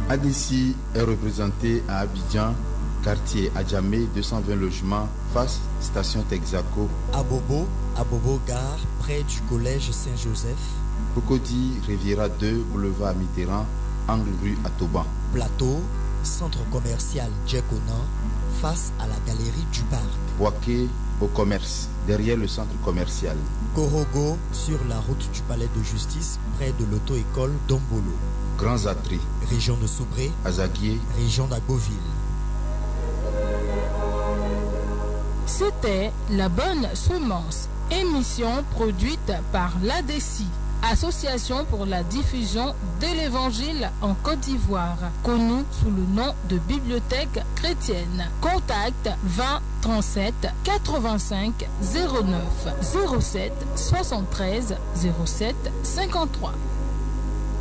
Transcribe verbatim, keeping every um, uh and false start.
Adessi est représenté à Abidjan, quartier Adjamé, deux cent vingt logements, face station Texaco. Abobo, Abobo Gare, près du collège Saint-Joseph. Cocody, Riviera deux, boulevard Mitterrand, angle rue Atoban. Plateau, centre commercial Djekona, face à la galerie du parc. Boaké, au commerce, derrière le centre commercial. Korogo, sur la route du palais de justice, près de l'auto-école Dombolo. Grands Atri, région de Sobré, Azaguié, région d'Agoville. C'était La Bonne Semence, émission produite par l'Adessi, Association pour la diffusion de l'Évangile en Côte d'Ivoire, connue sous le nom de Bibliothèque chrétienne. Contact vingt trente-sept quatre-vingt-cinq zéro neuf zéro sept soixante-treize zéro sept cinquante-trois.